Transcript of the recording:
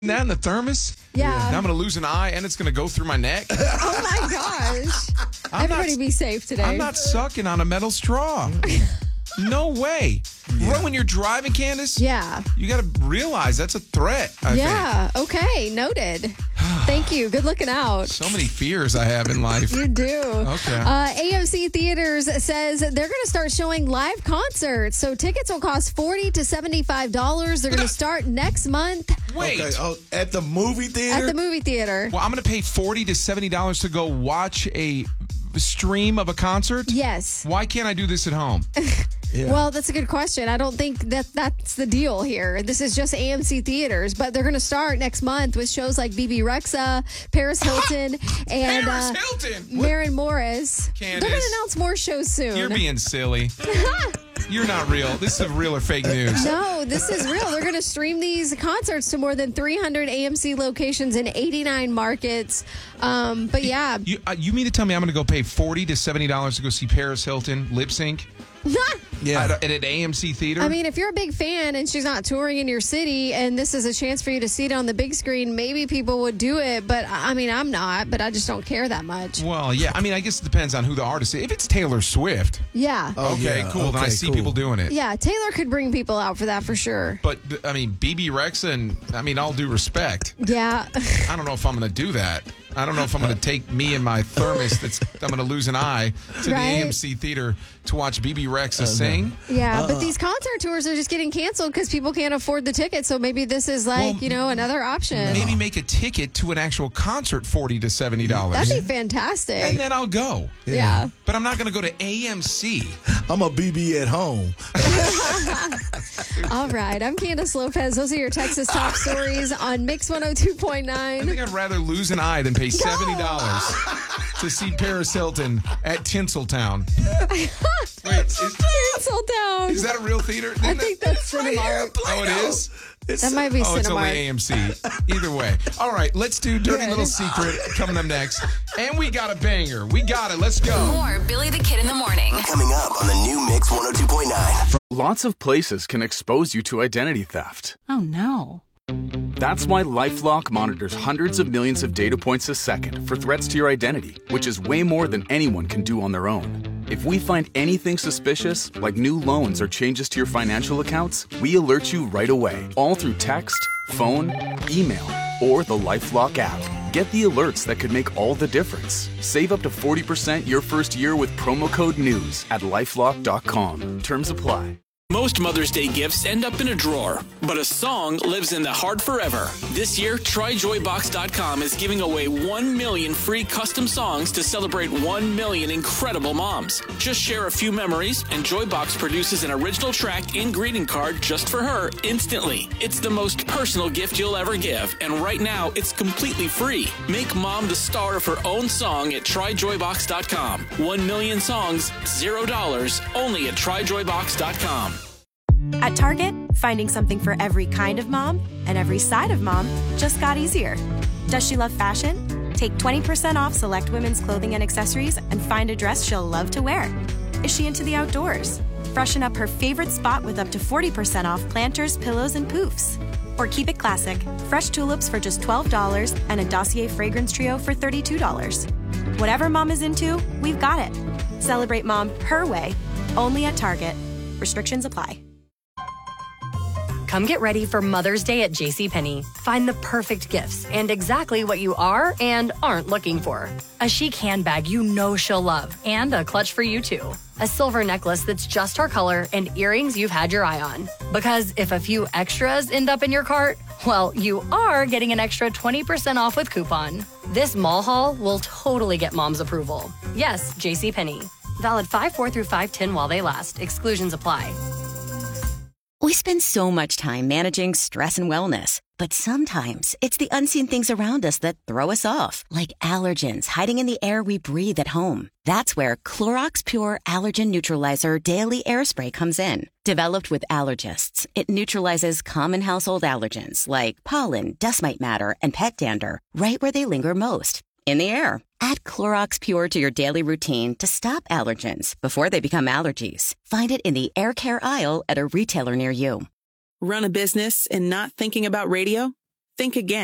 that in the thermos? Yeah. Now I'm going to lose an eye and it's going to go through my neck? Oh my gosh. Everybody be safe today. I'm not sucking on a metal straw. No way. Yeah. Right when you're driving, Candace? Yeah. You got to realize that's a threat, I think. Okay. Noted. Thank you. Good looking out. So many fears I have in life. You do. Okay. AMC Theaters says they're going to start showing live concerts. So tickets will cost $40 to $75. They're going to start next month. Wait. Okay. Oh, at the movie theater? At the movie theater. Well, I'm going to pay $40 to $70 to go watch a stream of a concert? Yes. Why can't I do this at home? Yeah. Well, that's a good question. I don't think that's the deal here. This is just AMC Theaters, but they're going to start next month with shows like BB Rexa, Paris Hilton, and Maren Morris. Candace, they're going to announce more shows soon. You're being silly. You're not real. This is real or fake news. No, this is real. They're going to stream these concerts to more than 300 AMC locations in 89 markets. But yeah. You mean to tell me I'm going to go pay $40 to $70 to go see Paris Hilton lip sync? Yeah. At an AMC theater? I mean, if you're a big fan and she's not touring in your city and this is a chance for you to see it on the big screen, maybe people would do it. But I mean, I'm not, but I just don't care that much. Well, yeah. I mean, I guess it depends on who the artist is. If it's Taylor Swift. Yeah. Oh, okay, yeah. cool. Then I see people doing it. Yeah, Taylor could bring people out for that for sure. But, I mean, BB Rexa and, I mean, all due respect. Yeah. I don't know if I'm going to do that. I don't know if I'm going to take me and my thermos I'm going to lose an eye to the AMC theater to watch BB Rexa sing. Yeah, but these concert tours are just getting canceled because people can't afford the tickets. So maybe this is like, another option. Maybe make a ticket to an actual concert $40 to $70. That'd be fantastic. And then I'll go. Yeah. But I'm not going to go to AMC. I'm a BB at home. All right. I'm Candace Lopez. Those are your Texas top stories on Mix 102.9. I think I'd rather lose an eye than pay $70 to see Paris Hilton at Tinseltown. Wait, Tinseltown. Is that a real theater? I think that's Cinemark. Oh, it is? That might be Cinemark. It's only AMC. Either way. All right, let's do Dirty Little Secret coming up next. And we got a banger. We got it. Let's go. More Billy the Kid in the Morning. Coming up on the new Mix 102.9. Lots of places can expose you to identity theft. Oh, no. That's why LifeLock monitors hundreds of millions of data points a second for threats to your identity, which is way more than anyone can do on their own. If we find anything suspicious, like new loans or changes to your financial accounts, we alert you right away, all through text, phone, email, or the LifeLock app. Get the alerts that could make all the difference. Save up to 40% your first year with promo code NEWS at LifeLock.com. Terms apply. Most Mother's Day gifts end up in a drawer, but a song lives in the heart forever. This year, TryJoyBox.com is giving away 1 million free custom songs to celebrate 1 million incredible moms. Just share a few memories, and Joybox produces an original track and greeting card just for her instantly. It's the most personal gift you'll ever give, and right now, it's completely free. Make mom the star of her own song at TryJoyBox.com. 1 million songs, $0, only at TryJoyBox.com. At Target, finding something for every kind of mom and every side of mom just got easier. Does she love fashion? Take 20% off select women's clothing and accessories and find a dress she'll love to wear. Is she into the outdoors? Freshen up her favorite spot with up to 40% off planters, pillows, and poofs. Or keep it classic, fresh tulips for just $12 and a Dossier fragrance trio for $32. Whatever mom is into, we've got it. Celebrate mom her way, only at Target. Restrictions apply. Come get ready for Mother's Day at JCPenney. Find the perfect gifts and exactly what you are and aren't looking for. A chic handbag you know she'll love and a clutch for you too. A silver necklace that's just her color and earrings you've had your eye on. Because if a few extras end up in your cart, well, you are getting an extra 20% off with coupon. This mall haul will totally get mom's approval. Yes, JCPenney. Valid 5/4 through 5/10 while they last. Exclusions apply. We spend so much time managing stress and wellness, but sometimes it's the unseen things around us that throw us off, like allergens hiding in the air we breathe at home. That's where Clorox Pure Allergen Neutralizer Daily Air Spray comes in. Developed with allergists, it neutralizes common household allergens like pollen, dust mite matter, and pet dander right where they linger most, in the air. Add Clorox Pure to your daily routine to stop allergens before they become allergies. Find it in the air care aisle at a retailer near you. Run a business and not thinking about radio? Think again.